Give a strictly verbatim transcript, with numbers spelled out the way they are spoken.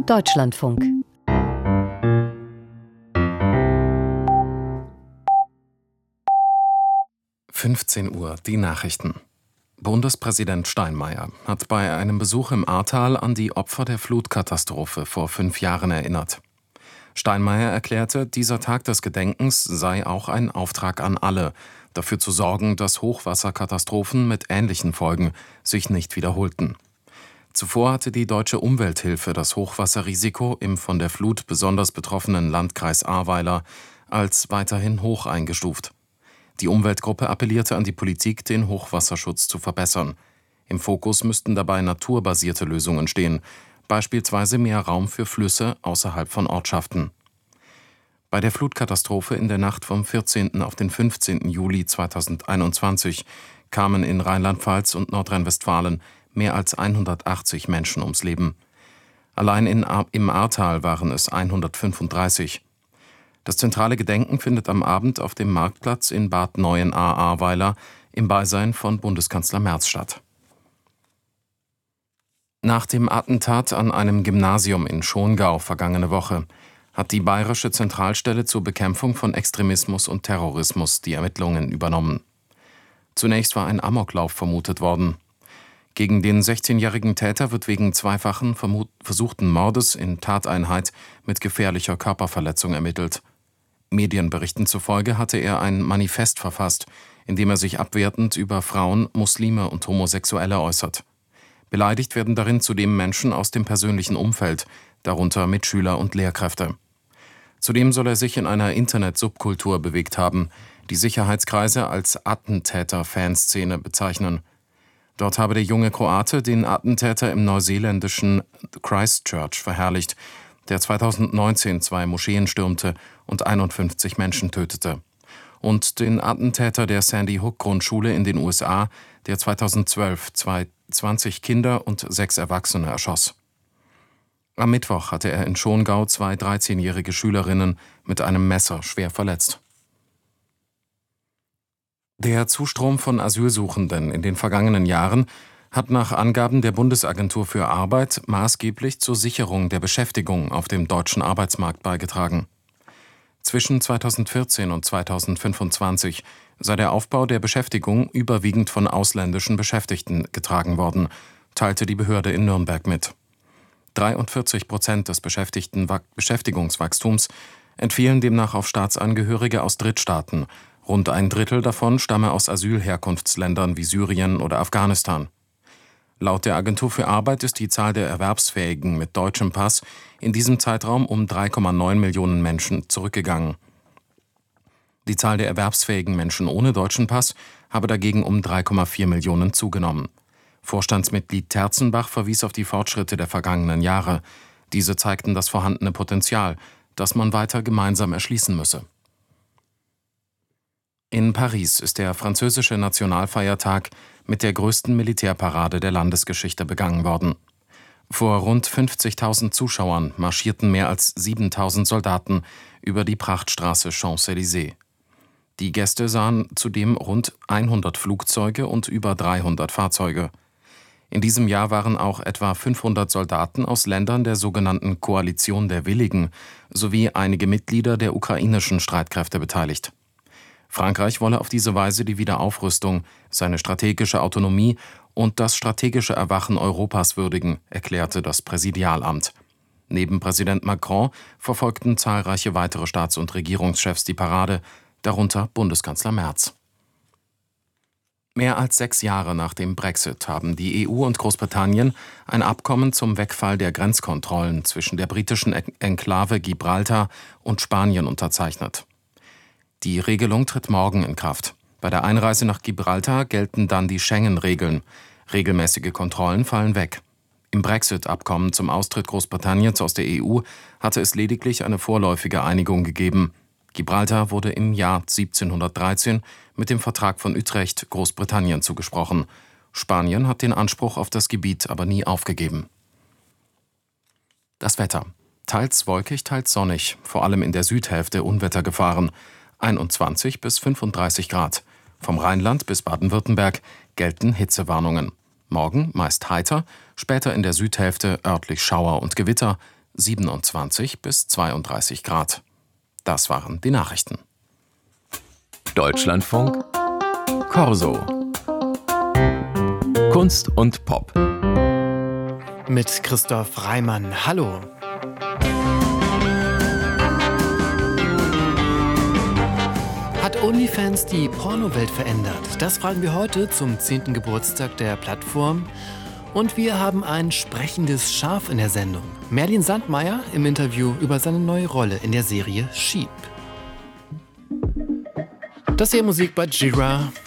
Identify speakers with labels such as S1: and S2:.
S1: Deutschlandfunk.
S2: fünfzehn Uhr, die Nachrichten. Bundespräsident Steinmeier hat bei einem Besuch im Ahrtal an die Opfer der Flutkatastrophe vor fünf Jahren erinnert. Steinmeier erklärte, dieser Tag des Gedenkens sei auch ein Auftrag an alle, dafür zu sorgen, dass Hochwasserkatastrophen mit ähnlichen Folgen sich nicht wiederholten. Zuvor hatte die Deutsche Umwelthilfe das Hochwasserrisiko im von der Flut besonders betroffenen Landkreis Ahrweiler als weiterhin hoch eingestuft. Die Umweltgruppe appellierte an die Politik, den Hochwasserschutz zu verbessern. Im Fokus müssten dabei naturbasierte Lösungen stehen, beispielsweise mehr Raum für Flüsse außerhalb von Ortschaften. Bei der Flutkatastrophe in der Nacht vom vierzehnten auf den fünfzehnten Juli zweitausendeinundzwanzig kamen in Rheinland-Pfalz und Nordrhein-Westfalen mehr als hundertachtzig Menschen ums Leben. Allein in, im Ahrtal waren es hundertfünfunddreißig. Das zentrale Gedenken findet am Abend auf dem Marktplatz in Bad Neuenahr-Ahrweiler im Beisein von Bundeskanzler Merz statt. Nach dem Attentat an einem Gymnasium in Schongau vergangene Woche hat die Bayerische Zentralstelle zur Bekämpfung von Extremismus und Terrorismus die Ermittlungen übernommen. Zunächst war ein Amoklauf vermutet worden. Gegen den sechzehnjährigen Täter wird wegen zweifachen vermut- versuchten Mordes in Tateinheit mit gefährlicher Körperverletzung ermittelt. Medienberichten zufolge hatte er ein Manifest verfasst, in dem er sich abwertend über Frauen, Muslime und Homosexuelle äußert. Beleidigt werden darin zudem Menschen aus dem persönlichen Umfeld, darunter Mitschüler und Lehrkräfte. Zudem soll er sich in einer Internet-Subkultur bewegt haben, die Sicherheitskreise als Attentäter-Fanszene bezeichnen. Dort habe der junge Kroate den Attentäter im neuseeländischen Christchurch verherrlicht, der zweitausendneunzehn zwei Moscheen stürmte und einundfünfzig Menschen tötete. Und den Attentäter der Sandy Hook Grundschule in den U S A, der zweitausendzwölf zwanzig Kinder und sechs Erwachsene erschoss. Am Mittwoch hatte er in Schongau zwei dreizehnjährige Schülerinnen mit einem Messer schwer verletzt. Der Zustrom von Asylsuchenden in den vergangenen Jahren hat nach Angaben der Bundesagentur für Arbeit maßgeblich zur Sicherung der Beschäftigung auf dem deutschen Arbeitsmarkt beigetragen. Zwischen zweitausendvierzehn und zweitausendfünfundzwanzig sei der Aufbau der Beschäftigung überwiegend von ausländischen Beschäftigten getragen worden, teilte die Behörde in Nürnberg mit. dreiundvierzig Prozent des Beschäftigten Beschäftigungswachstums entfielen demnach auf Staatsangehörige aus Drittstaaten, rund ein Drittel davon stamme aus Asylherkunftsländern wie Syrien oder Afghanistan. Laut der Agentur für Arbeit ist die Zahl der Erwerbsfähigen mit deutschem Pass in diesem Zeitraum um drei Komma neun Millionen Menschen zurückgegangen. Die Zahl der erwerbsfähigen Menschen ohne deutschen Pass habe dagegen um drei Komma vier Millionen zugenommen. Vorstandsmitglied Terzenbach verwies auf die Fortschritte der vergangenen Jahre. Diese zeigten das vorhandene Potenzial, das man weiter gemeinsam erschließen müsse. In Paris ist der französische Nationalfeiertag mit der größten Militärparade der Landesgeschichte begangen worden. Vor rund fünfzigtausend Zuschauern marschierten mehr als siebentausend Soldaten über die Prachtstraße Champs-Élysées. Die Gäste sahen zudem rund hundert Flugzeuge und über dreihundert Fahrzeuge. In diesem Jahr waren auch etwa fünfhundert Soldaten aus Ländern der sogenannten Koalition der Willigen sowie einige Mitglieder der ukrainischen Streitkräfte beteiligt. Frankreich wolle auf diese Weise die Wiederaufrüstung, seine strategische Autonomie und das strategische Erwachen Europas würdigen, erklärte das Präsidialamt. Neben Präsident Macron verfolgten zahlreiche weitere Staats- und Regierungschefs die Parade, darunter Bundeskanzler Merz. Mehr als sechs Jahre nach dem Brexit haben die E U und Großbritannien ein Abkommen zum Wegfall der Grenzkontrollen zwischen der britischen Enklave Gibraltar und Spanien unterzeichnet. Die Regelung tritt morgen in Kraft. Bei der Einreise nach Gibraltar gelten dann die Schengen-Regeln. Regelmäßige Kontrollen fallen weg. Im Brexit-Abkommen zum Austritt Großbritanniens aus der E U hatte es lediglich eine vorläufige Einigung gegeben. Gibraltar wurde im Jahr siebzehnhundertdreizehn mit dem Vertrag von Utrecht Großbritannien zugesprochen. Spanien hat den Anspruch auf das Gebiet aber nie aufgegeben. Das Wetter. Teils wolkig, teils sonnig, vor allem in der Südhälfte Unwettergefahren. einundzwanzig bis fünfunddreißig Grad. Vom Rheinland bis Baden-Württemberg gelten Hitzewarnungen. Morgen meist heiter, später in der Südhälfte örtlich Schauer und Gewitter, siebenundzwanzig bis zweiunddreißig Grad. Das waren die Nachrichten.
S1: Deutschlandfunk Corso. Kunst und Pop.
S3: Mit Christoph Reimann. Hallo. Hat OnlyFans die Pornowelt verändert? Das fragen wir heute zum zehnten Geburtstag der Plattform. Und wir haben ein sprechendes Schaf in der Sendung. Merlin Sandmeier im Interview über seine neue Rolle in der Serie Sheep. Das hier Musik bei Gira.